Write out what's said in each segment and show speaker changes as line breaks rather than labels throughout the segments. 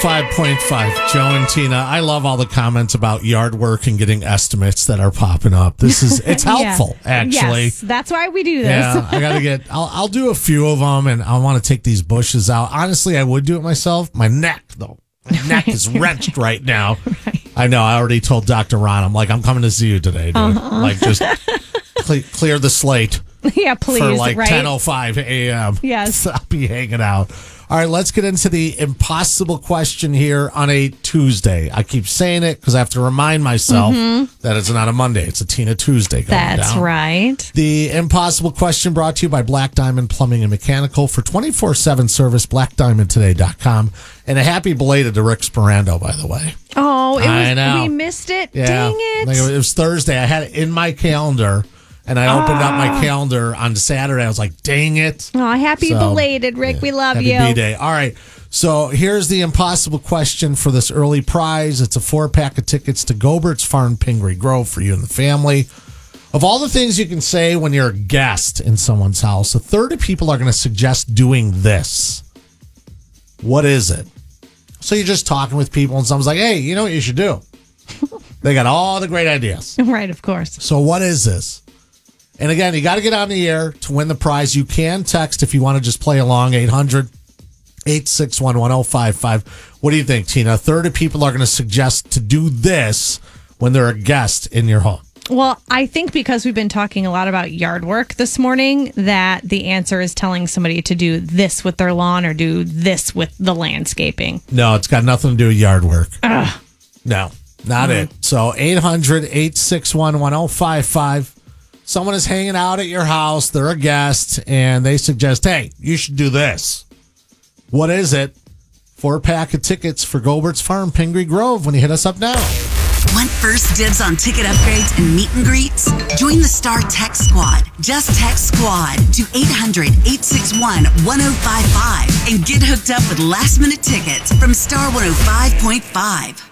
5.5, Joe and Tina. I love all the comments about yard work and getting estimates that are popping up. It's helpful, actually.
Yes, that's why we do this.
Yeah, I'll do a few of them, and I want to take these bushes out. Honestly, I would do it myself. My neck, though. My neck is wrenched right now. Right. I know. I already told Dr. Ron. I'm like, I'm coming to see you today, dude. Like, just clear the slate.
Yeah, please.
For like
right?
10:05 a.m.
Yes.
I'll be hanging out. All right, let's get into the impossible question here on a Tuesday. I keep saying it because I have to remind myself that it's not a Monday. It's a Tina Tuesday going down.
That's right.
The impossible question brought to you by Black Diamond Plumbing and Mechanical. For 24/7 service, blackdiamondtoday.com. And a happy belated to Rick Sperando, by the way.
Oh,
I know.
We missed it.
Yeah.
Dang it.
It was Thursday. I had it in my calendar. And I opened up my calendar on Saturday. I was like, dang it.
Oh, happy belated, Rick.
Yeah,
we love
happy
you.
B-Day. All right. So here's the impossible question for this early prize. It's a 4-pack of tickets to Gobert's Farm Pingree Grove for you and the family. Of all the things you can say when you're a guest in someone's house, a third of people are going to suggest doing this. What is it? So you're just talking with people and someone's like, hey, you know what you should do? They got all the great ideas.
Right, of course.
So what is this? And again, you got to get on the air to win the prize. You can text if you want to just play along, 800-861-1055. What do you think, Tina? A third of people are going to suggest to do this when they're a guest in your home.
Well, I think because we've been talking a lot about yard work this morning, that the answer is telling somebody to do this with their lawn or do this with the landscaping.
No, it's got nothing to do with yard work.
Ugh.
No, not it. So 800-861-1055. Someone is hanging out at your house, they're a guest, and they suggest, hey, you should do this. What is it? 4-pack of tickets for Gobert's Farm, Pingree Grove, when you hit us up now.
Want first dibs on ticket upgrades and meet and greets? Join the Star Text Squad. Just text SQUAD to 800-861-1055 and get hooked up with last-minute tickets from Star 105.5.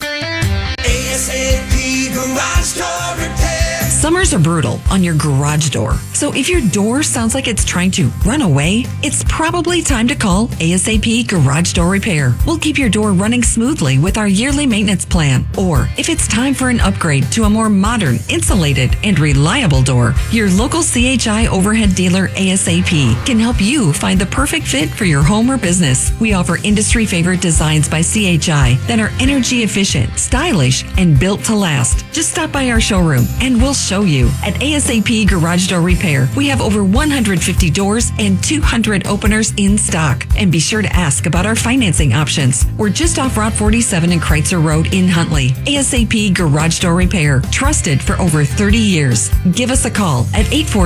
ASAP Garage Door Repair.
Summers are brutal on your garage door. So if your door sounds like it's trying to run away, it's probably time to call ASAP Garage Door Repair. We'll keep your door running smoothly with our yearly maintenance plan. Or if it's time for an upgrade to a more modern, insulated, and reliable door, your local CHI overhead dealer ASAP can help you find the perfect fit for your home or business. We offer industry favorite designs by CHI that are energy efficient, stylish, and built to last. Just stop by our showroom and we'll show you. At ASAP Garage Door Repair, we have over 150 doors and 200 openers in stock. And be sure to ask about our financing options. We're just off Route 47 and Kreitzer Road in Huntley. ASAP Garage Door Repair, trusted for over 30 years. Give us a call at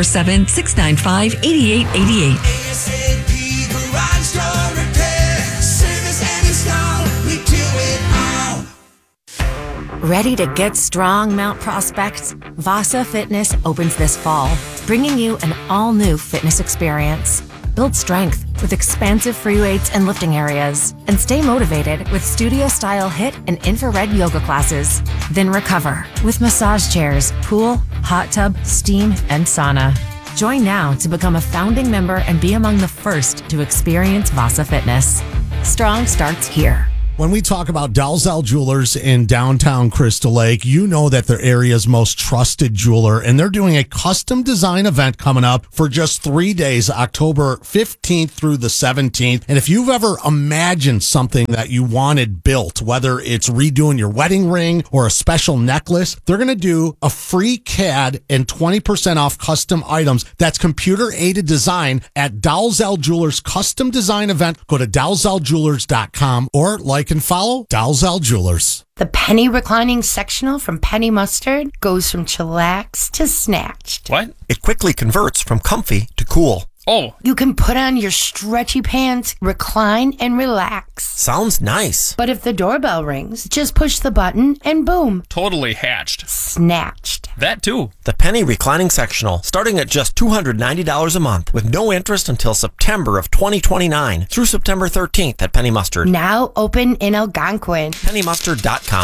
847-695-8888.
ASAP Garage Door Repair. Service and install. We do it all.
Ready to get strong, Mount Prospect? Vasa Fitness opens this fall, bringing you an all-new fitness experience. Build strength with expansive free weights and lifting areas, and stay motivated with studio-style HIIT and infrared yoga classes. Then recover with massage chairs, pool, hot tub, steam, and sauna. Join now to become a founding member and be among the first to experience Vasa Fitness. Strong starts here.
When we talk about Dalzell Jewelers in downtown Crystal Lake, you know that they're area's most trusted jeweler, and they're doing a custom design event coming up for just 3 days, October 15th through the 17th. And if you've ever imagined something that you wanted built, whether it's redoing your wedding ring or a special necklace, they're going to do a free CAD and 20% off custom items. That's computer-aided design at Dalzell Jewelers Custom Design Event. Go to dalzelljewelers.com or like and follow Dalzell Jewelers.
The penny reclining sectional from Penny Mustard goes from chillax to snatched.
What? It quickly converts from comfy to cool.
Oh.
You can put on your stretchy pants, recline, and relax.
Sounds nice.
But if the doorbell rings, just push the button and boom.
Totally hatched.
Snatched.
That too.
The penny reclining sectional, starting at just $290 a month with no interest until September of 2029 through September 13th at Penny Mustard.
Now open in Algonquin.
PennyMustard.com.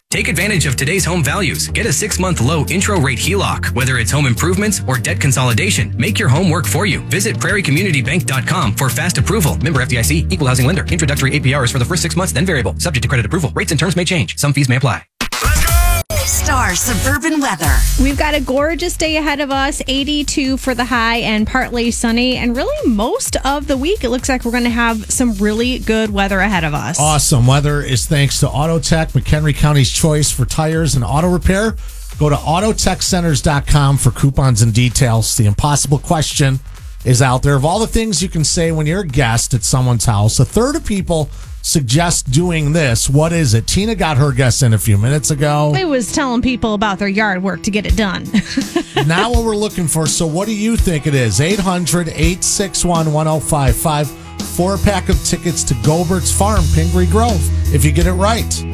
Take advantage of today's home values. Get a 6-month low intro rate HELOC. Whether it's home improvements or debt consolidation, make your home work for you. Visit prairiecommunitybank.com for fast approval. Member FDIC, equal housing lender. Introductory APR is for the first 6 months, then variable. Subject to credit approval. Rates and terms may change. Some fees may apply.
Star Suburban Weather.
We've got a gorgeous day ahead of us, 82 for the high and partly sunny. And really most of the week, it looks like we're going to have some really good weather ahead of us.
Awesome. Weather is thanks to AutoTech, McHenry County's choice for tires and auto repair. Go to autotechcenters.com for coupons and details. The impossible question is out there. Of all the things you can say when you're a guest at someone's house, a third of people suggest doing this. What is it? Tina got her guess in a few minutes ago.
I was telling people about their yard work to get it done.
Now what we're looking for. So what do you think it is? 800-861-1055 for a pack of tickets to Gobert's Farm, Pingree Grove, if you get it right.